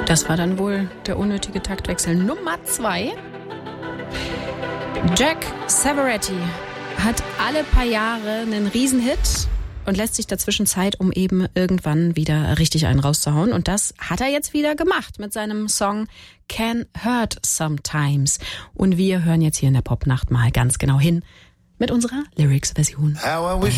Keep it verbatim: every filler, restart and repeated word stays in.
Das war dann wohl der unnötige Taktwechsel Nummer zwei. Jack Savoretti hat alle paar Jahre einen Riesenhit und lässt sich dazwischen Zeit, um eben irgendwann wieder richtig einen rauszuhauen. Und das hat er jetzt wieder gemacht mit seinem Song Can Hurt Sometimes. Und wir hören jetzt hier in der Popnacht mal ganz genau hin mit unserer Lyrics-Version.